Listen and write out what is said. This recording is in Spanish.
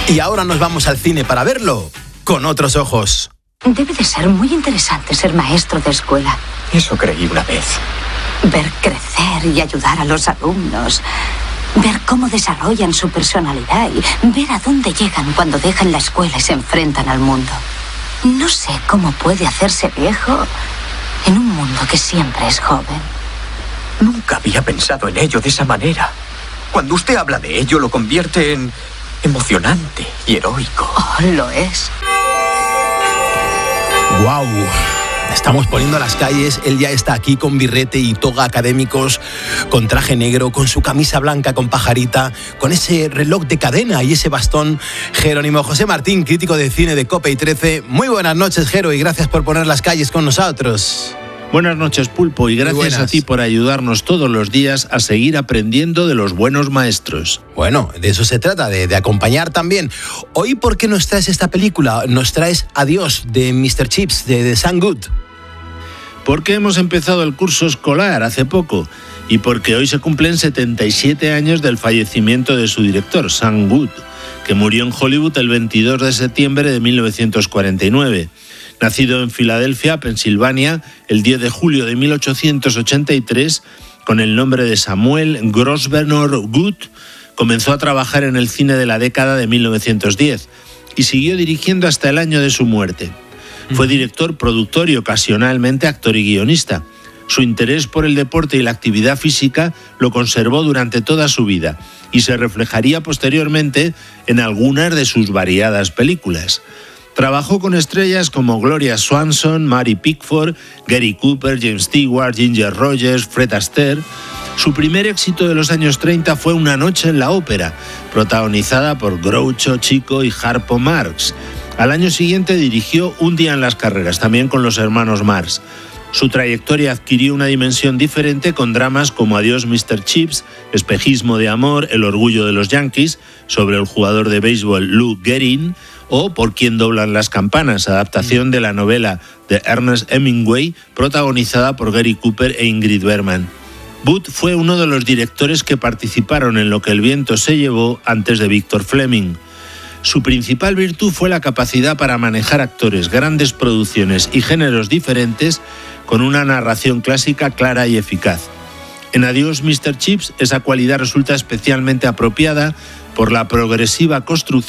Y ahora nos vamos al cine para verlo con otros ojos. Debe de ser muy interesante ser maestro de escuela. Eso creí una vez. Ver crecer y ayudar a los alumnos. Ver cómo desarrollan su personalidad y ver a dónde llegan cuando dejan la escuela y se enfrentan al mundo. No sé cómo puede hacerse viejo en un mundo que siempre es joven. Nunca había pensado en ello de esa manera. Cuando usted habla de ello, lo convierte en emocionante y heroico. Oh, lo es. ¡Guau! Estamos poniendo a las calles, él ya está aquí con birrete y toga académicos, con traje negro, con su camisa blanca con pajarita, con ese reloj de cadena y ese bastón. Jerónimo José Martín, crítico de cine de COPE y 13. Muy buenas noches, Jero, y gracias por poner las calles con nosotros. Buenas noches, Pulpo, y gracias a ti por ayudarnos todos los días a seguir aprendiendo de los buenos maestros. Bueno, de eso se trata, de acompañar también. Hoy, ¿por qué nos traes esta película? Nos traes Adiós, de Mr. Chips, de Sam Good. Porque hemos empezado el curso escolar hace poco y porque hoy se cumplen 77 años del fallecimiento de su director, Sam Good, que murió en Hollywood el 22 de septiembre de 1949. Nacido en Filadelfia, Pensilvania, el 10 de julio de 1883, con el nombre de Samuel Grosvenor Good, comenzó a trabajar en el cine de la década de 1910 y siguió dirigiendo hasta el año de su muerte. Fue director, productor y ocasionalmente actor y guionista. Su interés por el deporte y la actividad física lo conservó durante toda su vida y se reflejaría posteriormente en algunas de sus variadas películas. Trabajó con estrellas como Gloria Swanson, Mary Pickford, Gary Cooper, James Stewart, Ginger Rogers, Fred Astaire. Su primer éxito de los años 30 fue Una noche en la ópera, protagonizada por Groucho, Chico y Harpo Marx. Al año siguiente dirigió Un día en las carreras, también con los hermanos Marx. Su trayectoria adquirió una dimensión diferente con dramas como Adiós, Mr. Chips, Espejismo de amor, El orgullo de los Yankees, sobre el jugador de béisbol Lou Gehrig, o Por quién doblan las campanas, adaptación de la novela de Ernest Hemingway, protagonizada por Gary Cooper e Ingrid Bergman. Wood fue uno de los directores que participaron en Lo que el viento se llevó antes de Victor Fleming. Su principal virtud fue la capacidad para manejar actores, grandes producciones y géneros diferentes con una narración clásica clara y eficaz. En Adiós, Mr. Chips, esa cualidad resulta especialmente apropiada por la progresiva construcción